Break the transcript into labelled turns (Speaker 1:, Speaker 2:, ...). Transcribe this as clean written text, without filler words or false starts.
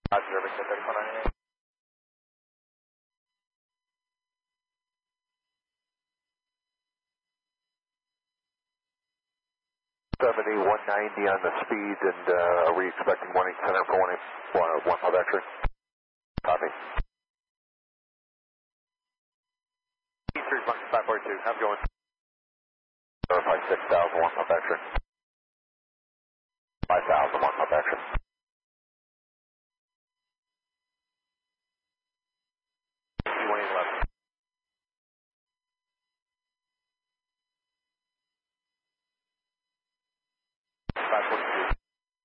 Speaker 1: Roger, Victor 3498. 70, 190 on the speed, and are we expecting 1 center for 1 Pub X-ray? Copy. E3 542, have a good one. Verify 6000, 1 Pub X-ray.